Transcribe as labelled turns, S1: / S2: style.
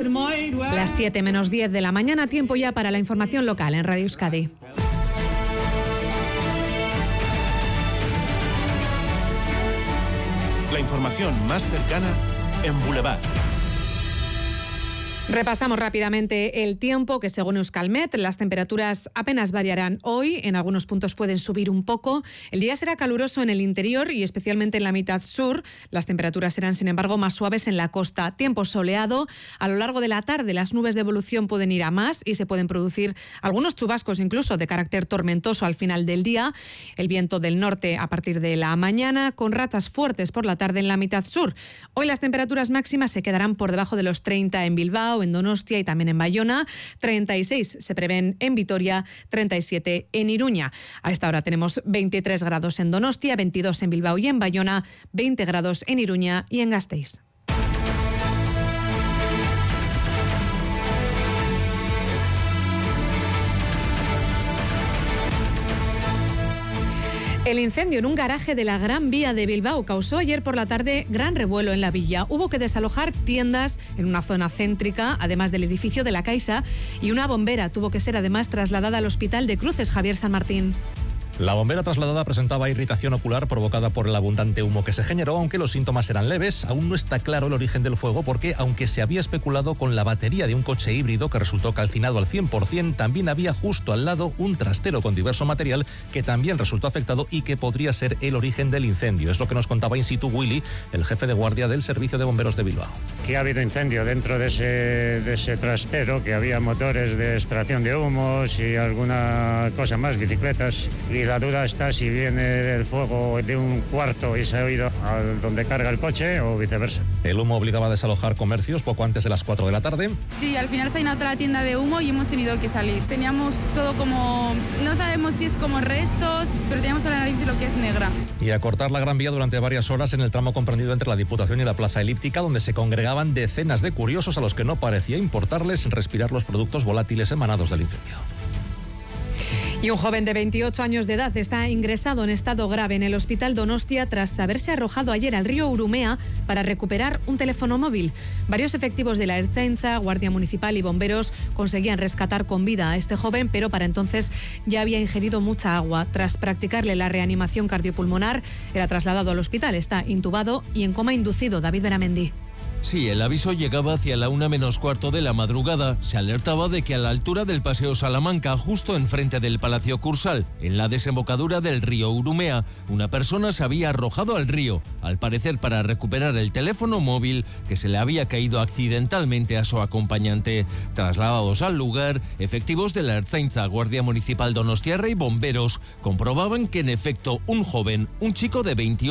S1: Las 7 menos 10 de la mañana, tiempo ya para la información local en Radio Euskadi.
S2: La información más cercana en Boulevard.
S1: Repasamos rápidamente el tiempo, que según Euskalmet las temperaturas apenas variarán hoy, en algunos puntos pueden subir un poco. El día será caluroso en el interior y especialmente en la mitad sur. Las temperaturas serán, sin embargo, más suaves en la costa. Tiempo soleado. A lo largo de la tarde las nubes de evolución pueden ir a más y se pueden producir algunos chubascos incluso de carácter tormentoso al final del día. El viento del norte a partir de la mañana, con rachas fuertes por la tarde en la mitad sur. Hoy las temperaturas máximas se quedarán por debajo de los 30 en Bilbao, en Donostia y también en Bayona, 36 se prevén en Vitoria, 37 en Iruña. A esta hora tenemos 23 grados en Donostia, 22 en Bilbao y en Bayona, 20 grados en Iruña y en Gasteiz. El incendio en un garaje de la Gran Vía de Bilbao causó ayer por la tarde gran revuelo en la villa. Hubo que desalojar tiendas en una zona céntrica, además del edificio de la Caixa, y una bombera tuvo que ser además trasladada al Hospital de Cruces. Javier San Martín.
S3: La bombera trasladada presentaba irritación ocular provocada por el abundante humo que se generó, aunque los síntomas eran leves. Aún no está claro el origen del fuego porque, aunque se había especulado con la batería de un coche híbrido que resultó calcinado al 100%, también había justo al lado un trastero con diverso material que también resultó afectado y que podría ser el origen del incendio. Es lo que nos contaba in situ Willy, el jefe de guardia del Servicio de Bomberos de Bilbao.
S4: Que ha habido incendio dentro de ese trastero, que había motores de extracción de humos y alguna cosa más, bicicletas, y la duda está si viene el fuego de un cuarto y se ha ido a donde carga el coche o viceversa.
S3: El humo obligaba a desalojar comercios poco antes de las 4 de la tarde.
S5: Sí, al final se ha llenado otra tienda de humo y hemos tenido que salir. Teníamos todo como, no sabemos si es como restos, pero teníamos toda la nariz de lo que es negra.
S3: Y a cortar la Gran Vía durante varias horas en el tramo comprendido entre la Diputación y la Plaza Elíptica, donde se congregaban decenas de curiosos a los que no parecía importarles respirar los productos volátiles emanados del incendio.
S1: Y un joven de 28 años de edad está ingresado en estado grave en el Hospital Donostia tras haberse arrojado ayer al río Urumea para recuperar un teléfono móvil. Varios efectivos de la Ertzaintza, Guardia Municipal y bomberos conseguían rescatar con vida a este joven, pero para entonces ya había ingerido mucha agua. Tras practicarle la reanimación cardiopulmonar, era trasladado al hospital. Está intubado y en coma inducido. David Beramendi.
S6: Sí, el aviso llegaba hacia la 1:15 de la madrugada. Se alertaba de que a la altura del Paseo Salamanca, justo enfrente del Palacio Cursal, en la desembocadura del río Urumea, una persona se había arrojado al río, al parecer para recuperar el teléfono móvil que se le había caído accidentalmente a su acompañante. Trasladados al lugar, efectivos de la Ertzaintza, Guardia Municipal Donostiarra y bomberos comprobaban que en efecto un joven, un chico de 28